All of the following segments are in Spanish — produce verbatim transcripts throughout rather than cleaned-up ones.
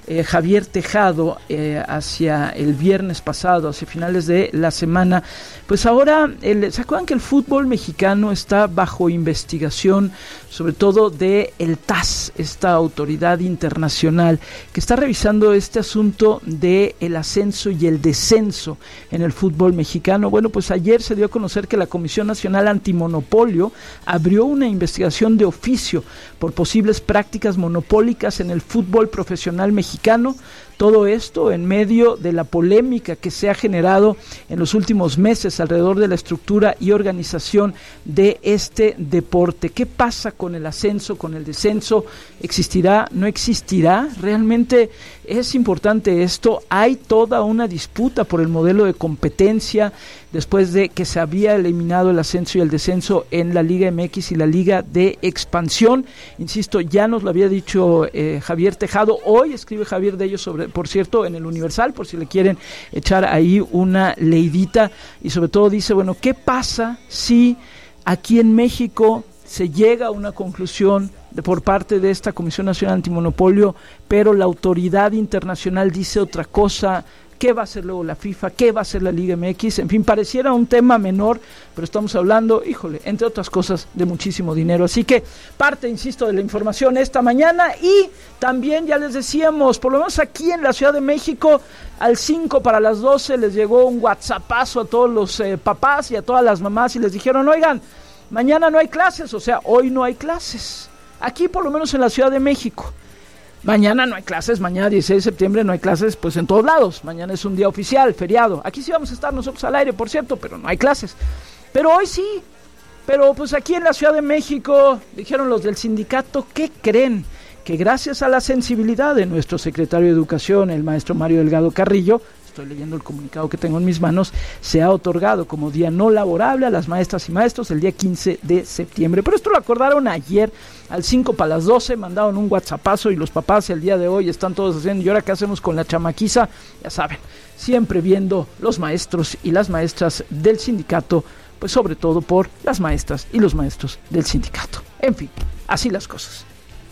eh, Javier Tejado eh, hacia el viernes pasado, hacia finales de la semana, pues ahora, el, ¿se acuerdan que el fútbol mexicano está bajo investigación, sobre todo de el T A S, esta autoridad internacional que está revisando este asunto de el ascenso y el descenso en el fútbol mexicano? Bueno, pues ayer se dio a conocer que la Comisión Nacional Antimonopolio abrió una investigación de oficio por posibles prácticas monopólicas en el fútbol profesional mexicano. Todo esto en medio de la polémica que se ha generado en los últimos meses alrededor de la estructura y organización de este deporte. ¿Qué pasa con el ascenso, con el descenso? ¿Existirá? ¿No existirá? Realmente es importante esto. Hay toda una disputa por el modelo de competencia después de que se había eliminado el ascenso y el descenso en la Liga M X y la Liga de Expansión. Insisto, ya nos lo había dicho eh, Javier Tejado. Hoy escribe Javier de ello, sobre, por cierto, en el Universal, por si le quieren echar ahí una leidita. Y sobre todo dice, bueno, ¿qué pasa si aquí en México se llega a una conclusión de, por parte de esta Comisión Nacional Antimonopolio, pero la autoridad internacional dice otra cosa? ¿Qué va a hacer luego la FIFA? ¿Qué va a hacer la Liga M X? En fin, pareciera un tema menor, pero estamos hablando, híjole, entre otras cosas, de muchísimo dinero. Así que parte, insisto, de la información esta mañana. Y también, ya les decíamos, por lo menos aquí en la Ciudad de México, al cinco para las doce les llegó un whatsappazo a todos los eh, papás y a todas las mamás y les dijeron, oigan, mañana no hay clases, o sea, hoy no hay clases. Aquí, por lo menos en la Ciudad de México. Mañana no hay clases, mañana dieciséis de septiembre no hay clases, pues en todos lados. Mañana es un día oficial, feriado. Aquí sí vamos a estar nosotros al aire, por cierto, pero no hay clases. Pero hoy sí. Pero pues aquí en la Ciudad de México, dijeron los del sindicato, ¿qué creen? Que gracias a la sensibilidad de nuestro secretario de Educación, el maestro Mario Delgado Carrillo, estoy leyendo el comunicado que tengo en mis manos, se ha otorgado como día no laborable a las maestras y maestros el día quince de septiembre. Pero esto lo acordaron ayer al cinco para las doce, mandaron un whatsappazo y los papás el día de hoy están todos haciendo, ¿y ahora qué hacemos con la chamaquiza? Ya saben, siempre viendo los maestros y las maestras del sindicato, pues sobre todo por las maestras y los maestros del sindicato. En fin, así las cosas.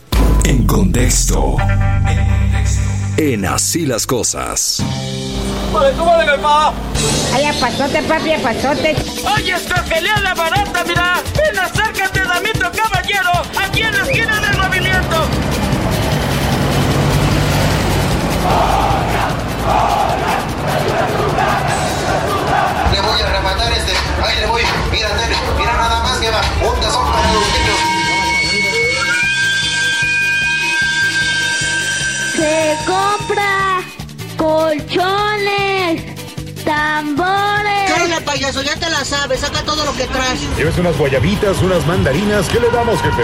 En contexto. En Así las Cosas. ¡Vale, súbale, papá! ¡Ay, pasote, papi, pasote! ¡Oye, estrogelea la barata, mira! ¡Ven, acércate, damito caballero! ¡Aquí en la esquina del movimiento! Le voy a rematar este... ¡Ahí le voy! ¡Mira, nene! ¡Mira nada más que va! ¡Un tazón para los niños! Se compra colchones, tambores. Cállate, payaso, ya te la sabes, saca todo lo que traes. Lleves unas guayabitas, unas mandarinas, ¿qué le damos, jefe?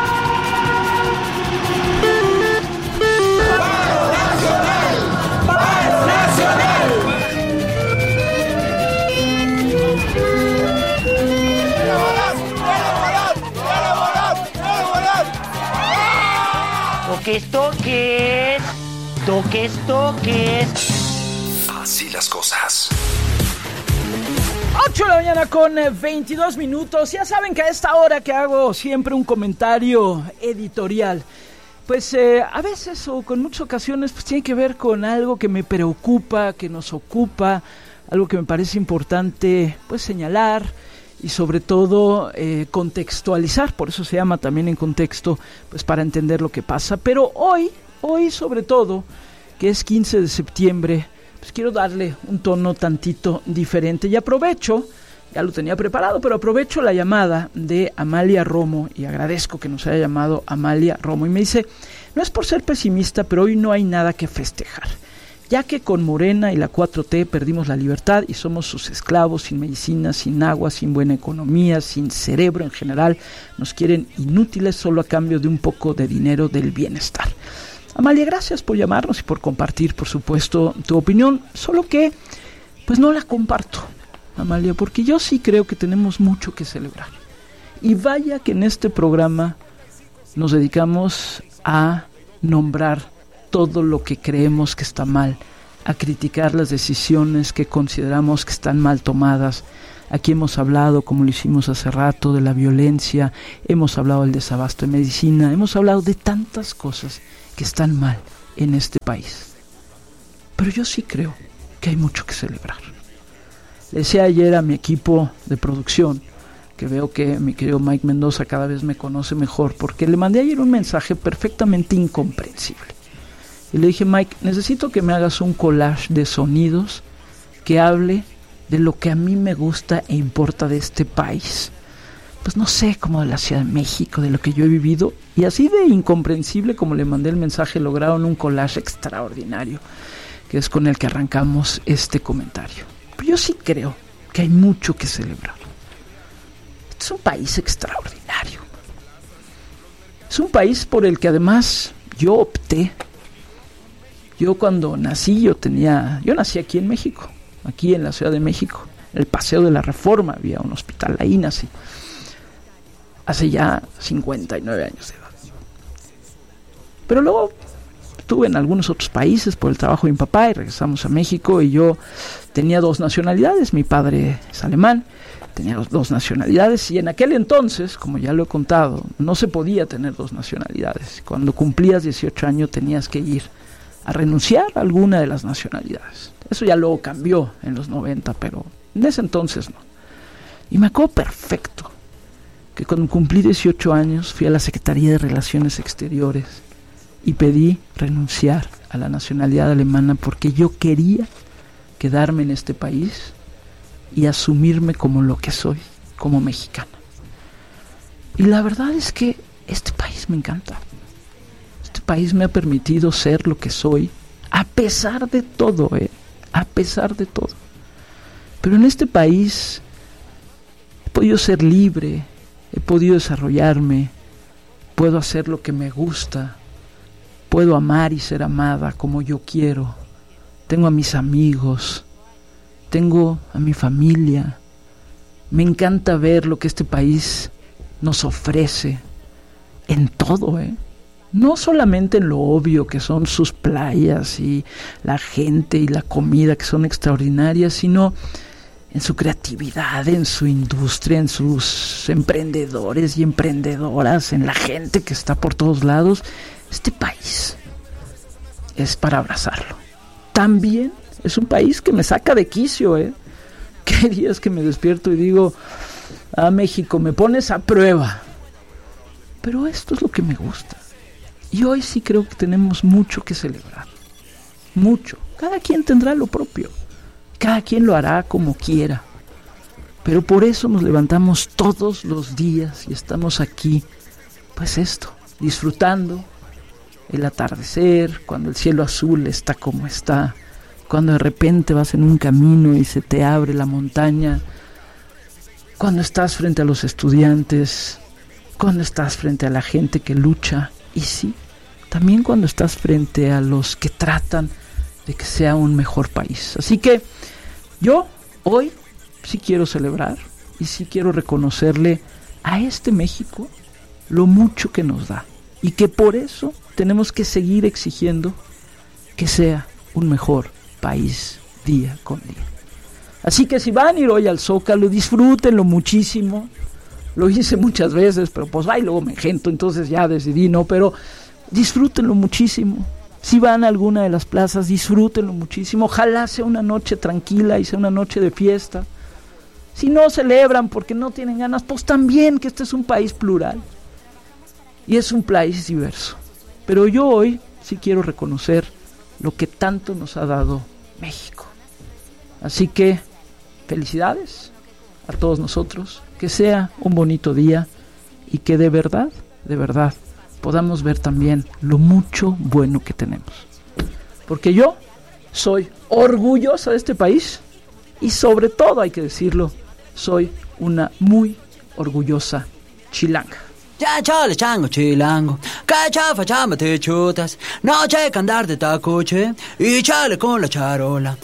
Toques, toques, toques, toques. Así las cosas. ocho de la mañana con veintidós minutos. Ya saben que a esta hora que hago siempre un comentario editorial, pues eh, a veces o con muchas ocasiones pues tiene que ver con algo que me preocupa, que nos ocupa, algo que me parece importante pues señalar y sobre todo eh, contextualizar. Por eso se llama también En Contexto, pues para entender lo que pasa. Pero hoy, hoy sobre todo, que es quince de septiembre, pues quiero darle un tono tantito diferente y aprovecho, ya lo tenía preparado, pero aprovecho la llamada de Amalia Romo y agradezco que nos haya llamado Amalia Romo y me dice, no es por ser pesimista, pero hoy no hay nada que festejar, ya que con Morena y la cuatro T perdimos la libertad y somos sus esclavos, sin medicina, sin agua, sin buena economía, sin cerebro en general, nos quieren inútiles solo a cambio de un poco de dinero del bienestar. Amalia, gracias por llamarnos y por compartir, por supuesto, tu opinión, solo que, pues no la comparto, Amalia, porque yo sí creo que tenemos mucho que celebrar. Y vaya que en este programa nos dedicamos a nombrar todo lo que creemos que está mal, a criticar las decisiones que consideramos que están mal tomadas. Aquí hemos hablado, como lo hicimos hace rato, de la violencia, hemos hablado del desabasto de medicina, hemos hablado de tantas cosas que están mal en este país. Pero yo sí creo que hay mucho que celebrar. Le decía ayer a mi equipo de producción, que veo que mi querido Mike Mendoza cada vez me conoce mejor, porque le mandé ayer un mensaje perfectamente incomprensible. Y le dije, Mike, necesito que me hagas un collage de sonidos que hable de lo que a mí me gusta e importa de este país. Pues no sé, como de la Ciudad de México, de lo que yo he vivido. Y así de incomprensible como le mandé el mensaje, lograron un collage extraordinario, que es con el que arrancamos este comentario. Pero yo sí creo que hay mucho que celebrar. Este es un país extraordinario. Es un país por el que además yo opté. Yo cuando nací, yo tenía, yo nací aquí en México, aquí en la Ciudad de México, en el Paseo de la Reforma, había un hospital, ahí nací, hace ya cincuenta y nueve años de edad. Pero luego estuve en algunos otros países por el trabajo de mi papá y regresamos a México, y yo tenía dos nacionalidades. Mi padre es alemán, tenía dos nacionalidades, y en aquel entonces, como ya lo he contado, no se podía tener dos nacionalidades. Cuando cumplías dieciocho años tenías que ir a renunciar a alguna de las nacionalidades. Eso ya luego cambió en los noventa, pero en ese entonces no. Y me acuerdo perfecto que cuando cumplí dieciocho años fui a la Secretaría de Relaciones Exteriores y pedí renunciar a la nacionalidad alemana, porque yo quería quedarme en este país y asumirme como lo que soy, como mexicana. Y la verdad es que este país me encanta. Este país me ha permitido ser lo que soy, a pesar de todo, ¿eh? A pesar de todo. Pero en este país he podido ser libre, he podido desarrollarme, puedo hacer lo que me gusta, puedo amar y ser amada como yo quiero. Tengo a mis amigos, tengo a mi familia. Me encanta ver lo que este país nos ofrece en todo, ¿eh? No solamente en lo obvio, que son sus playas y la gente y la comida, que son extraordinarias, sino en su creatividad, en su industria, en sus emprendedores y emprendedoras, en la gente que está por todos lados. Este país es para abrazarlo. También es un país que me saca de quicio, ¿eh? Que hay días que me despierto y digo, ah, México, me pones a prueba. Pero esto es lo que me gusta. Y hoy sí creo que tenemos mucho que celebrar. Mucho. Cada quien tendrá lo propio. Cada quien lo hará como quiera. Pero por eso nos levantamos todos los días y estamos aquí, pues esto, disfrutando el atardecer, cuando el cielo azul está como está, cuando de repente vas en un camino y se te abre la montaña, cuando estás frente a los estudiantes, cuando estás frente a la gente que lucha, y sí, también cuando estás frente a los que tratan de que sea un mejor país. Así que yo hoy sí quiero celebrar y sí quiero reconocerle a este México lo mucho que nos da, y que por eso tenemos que seguir exigiendo que sea un mejor país día con día. Así que si van a ir hoy al Zócalo, disfrútenlo muchísimo. Lo hice muchas veces, pero pues va y luego me engento, entonces ya decidí no, pero disfrútenlo muchísimo. Si van a alguna de las plazas, disfrútenlo muchísimo. Ojalá sea una noche tranquila y sea una noche de fiesta. Si no celebran porque no tienen ganas, pues también, que este es un país plural y es un país diverso. Pero yo hoy sí quiero reconocer lo que tanto nos ha dado México. Así que felicidades a todos nosotros, que sea un bonito día y que de verdad, de verdad, podamos ver también lo mucho bueno que tenemos. Porque yo soy orgullosa de este país y sobre todo, hay que decirlo, soy una muy orgullosa chilanga. Ya chale chango chilango, cachafa chamba te chutas, no checa andar de tacoche y chale con la charola.